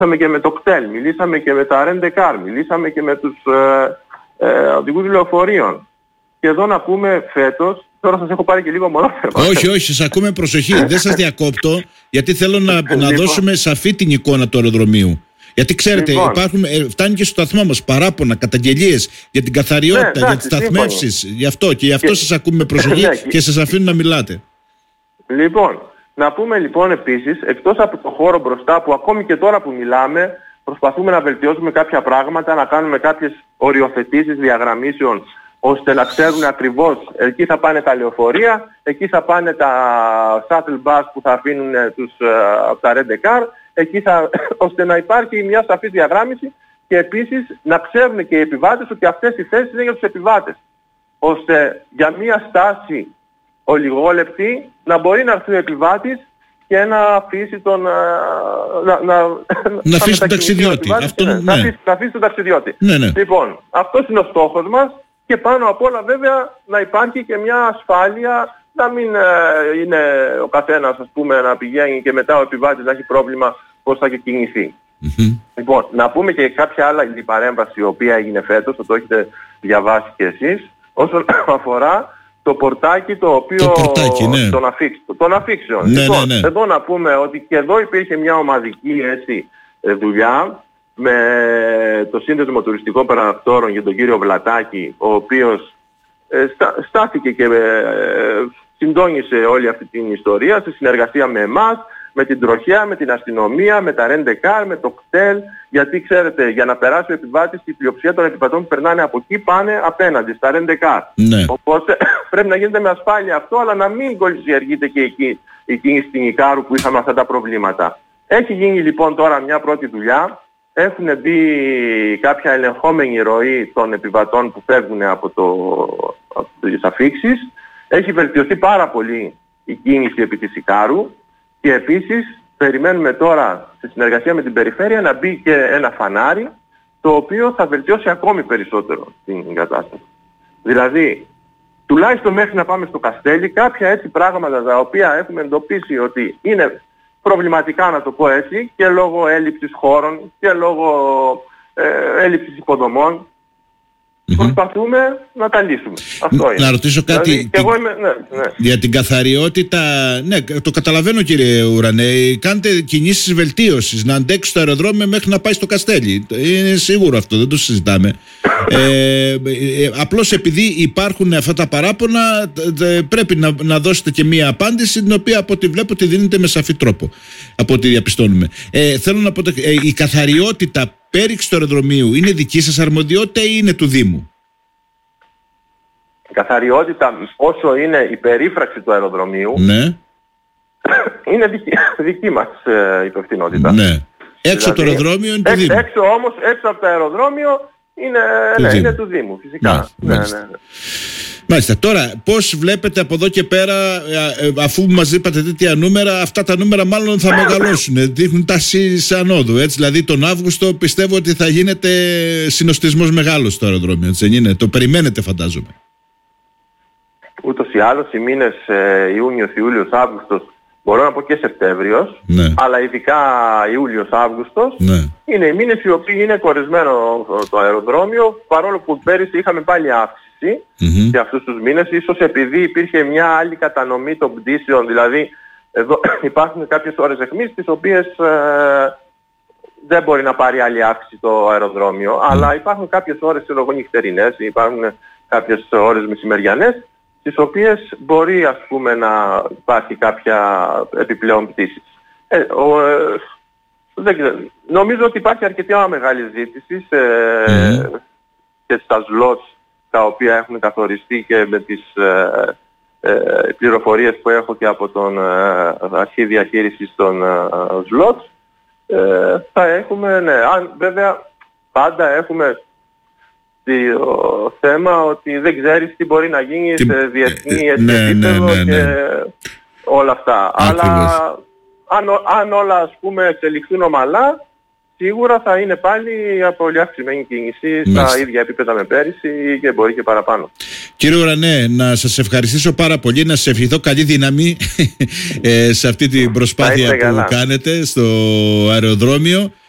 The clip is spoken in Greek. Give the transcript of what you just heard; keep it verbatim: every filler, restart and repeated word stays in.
μιλήσαμε και με το κτέλ, μιλήσαμε και με τα ρεντεκάρ, μιλήσαμε και με τους ε, ε, οδηγούς λεωφορείων. Και εδώ να πούμε φέτος, τώρα σας έχω πάρει και λίγο μονόφερμα. Όχι, όχι, σας ακούμε, προσοχή. Δεν σας διακόπτω, γιατί θέλω να, να λοιπόν. δώσουμε σαφή την εικόνα του αεροδρομίου. Γιατί ξέρετε, λοιπόν. υπάρχουν, φτάνει και στο σταθμό μας παράπονα, καταγγελίες για την καθαριότητα, ναι, για τις σταθμεύσεις. Γι' αυτό και γι' αυτό και... σας ακούμε με προσοχή ναι, και σας αφήνω να μιλάτε. Λοιπόν, να πούμε λοιπόν επίσης, εκτός από το χώρο μπροστά που ακόμη και τώρα που μιλάμε, προσπαθούμε να βελτιώσουμε κάποια πράγματα, να κάνουμε κάποιες οριοθετήσεις διαγραμμίσεων, ώστε να ξέρουν ακριβώς εκεί θα πάνε τα λεωφορεία, εκεί θα πάνε τα shuttle bus που θα αφήνουν τους, από τα ρεντεκάρ, εκεί θα, ώστε να υπάρχει μια σαφή διαγράμμιση και επίσης να ξέρουν και οι επιβάτες ότι αυτές οι θέσεις είναι για τους επιβάτες. Ώστε για μια στάση ολιγόλεπτη να μπορεί να έρθει ο επιβάτης και να αφήσει τον... Να, να, να αφήσει τον ταξιδιώτη. Αυτό, ναι, ναι. Να, αφήσει, να αφήσει τον ταξιδιώτη. Ναι, ναι. Λοιπόν, αυτός είναι ο στόχος μας και πάνω απ' όλα βέβαια να υπάρχει και μια ασφάλεια, να μην ε, είναι ο καθένας ας πούμε να πηγαίνει και μετά ο επιβάτης να έχει πρόβλημα πώς θα κινηθεί. Mm-hmm. Λοιπόν, να πούμε και κάποια άλλα η παρέμβαση η οποία έγινε φέτος, θα το έχετε διαβάσει και εσείς, όσον αφορά το πορτάκι το οποίο το πορτάκι, ναι. των, αφήξ, των αφήξεων. Ναι, λοιπόν, ναι, ναι. Εδώ να πούμε ότι και εδώ υπήρχε μια ομαδική έτσι, δουλειά με το Σύνδεσμο Τουριστικών Παρακτόρων για τον κύριο Βλατάκη, ο οποίος ε, στά, στάθηκε και ε, συντόνισε όλη αυτή την ιστορία σε συνεργασία με εμάς, με την τροχέα, με την αστυνομία, με τα ρεντεκάρ, με το κτέλ, γιατί ξέρετε για να περάσει ο επιβάτης η πλειοψηφία των επιβατών που περνάνε από εκεί πάνε απέναντι στα ρεντεκάρ. Ναι. Οπότε πρέπει να γίνεται με ασφάλεια αυτό, αλλά να μην κολυσιεργείται και εκεί η κίνηση στην Ικάρου που είχαμε αυτά τα προβλήματα. Έχει γίνει λοιπόν τώρα μια πρώτη δουλειά. Έχουν μπει κάποια ελεγχόμενη ροή των επιβατών που φεύγουν από, το, από τις αφήξεις. Έχει βελτιωθεί πάρα πολύ η κίνηση επί της Ικάρου και επίσης περιμένουμε τώρα σε συνεργασία με την περιφέρεια να μπει και ένα φανάρι το οποίο θα βελτιώσει ακόμη περισσότερο την κατάσταση. Δηλαδή, τουλάχιστον μέχρι να πάμε στο Καστέλι, κάποια έτσι πράγματα τα οποία έχουμε εντοπίσει ότι είναι προβληματικά να το πω έτσι και λόγω έλλειψης χώρων και λόγω ε, έλλειψης υποδομών mm-hmm. προσπαθούμε να τα λύσουμε. Αυτό είναι. Να ρωτήσω κάτι δηλαδή, την... εγώ είμαι, ναι, ναι. για την καθαριότητα. Ναι, το καταλαβαίνω κύριε Ουρανέ. Κάντε κινήσεις βελτίωσης να αντέξει το αεροδρόμιο μέχρι να πάει στο Καστέλι. Είναι σίγουρο αυτό, δεν το συζητάμε. ε, ε, απλώς επειδή υπάρχουν αυτά τα παράπονα πρέπει να, να δώσετε και μία απάντηση την οποία από ό,τι βλέπω τη δίνετε με σαφή τρόπο από ό,τι διαπιστώνουμε. ε, θέλω να πω ε, η καθαριότητα πέριξη του αεροδρομίου είναι δική σας αρμοδιότητα ή είναι του Δήμου? Η καθαριότητα όσο είναι η περίφραξη του αεροδρομίου ναι. είναι δική, δική μας ε, υπευθυνότητα. Ναι. Έξω δηλαδή, από το αεροδρόμιο είναι του έξω, Δήμου. Έξω όμως, έξω από το αεροδρόμιο είναι του, ναι, Δήμου. Είναι του Δήμου, φυσικά. Μάλιστα, ναι, μάλιστα. Ναι, ναι. Μάλιστα. Τώρα, πώς βλέπετε από εδώ και πέρα, αφού μας είπατε τέτοια νούμερα, αυτά τα νούμερα μάλλον θα μεγαλώσουν, δείχνουν τάσεις ανόδου, έτσι. Δηλαδή τον Αύγουστο πιστεύω ότι θα γίνεται συνοστισμός μεγάλος στο αεροδρόμιο, έτσι δεν είναι? Το περιμένετε φαντάζομαι. Ούτως ή άλλως οι μήνες ε, Ιούνιος, Ιούλιος, Αύγουστος, μπορώ να πω και Σεπτέμβριος, ναι. αλλά ειδικά Ιούλιος, Αύγουστος, ναι. είναι οι μήνες οι οποίοι είναι κορεσμένο το αεροδρόμιο, παρόλο που πέρυσι είχαμε πάλι αύξηση mm-hmm. σε αυτούς τους μήνες, ίσως επειδή υπήρχε μια άλλη κατανομή των πτήσεων, δηλαδή εδώ υπάρχουν κάποιες ώρες αιχμής τις οποίες ε, δεν μπορεί να πάρει άλλη αύξηση το αεροδρόμιο, mm. αλλά υπάρχουν κάποιες ώρες νυχτερινές, υπάρχουν κάποιες ώρες μεσημεριανές, τις οποίες μπορεί ας πούμε να υπάρχει κάποια επιπλέον πτήσεις. Ε, ο, ε, δεν ξέρω. Νομίζω ότι υπάρχει αρκετή μεγάλη ζήτηση σε, mm. και στα slots τα οποία έχουν καθοριστεί και με τις ε, ε, πληροφορίες που έχω και από τον ε, αρχή διαχείρισης των ε, slots. Ε, θα έχουμε, ναι, αν, βέβαια πάντα έχουμε το θέμα ότι δεν ξέρεις τι μπορεί να γίνει τι... σε διεθνή ε, ναι, επίπεδο ναι, ναι, ναι. και όλα αυτά. Ακριβώς. Αλλά αν, αν όλα ας πούμε εξελιχθούν ομαλά, σίγουρα θα είναι πάλι πολύ αυξημένη κίνηση στα Μάλιστα. ίδια επίπεδα με πέρυσι και μπορεί και παραπάνω. Κύριε Ουρανέ, να σας ευχαριστήσω πάρα πολύ, να σας ευχηθώ καλή δύναμη σε αυτή την προσπάθεια που καλά. κάνετε στο αεροδρόμιο.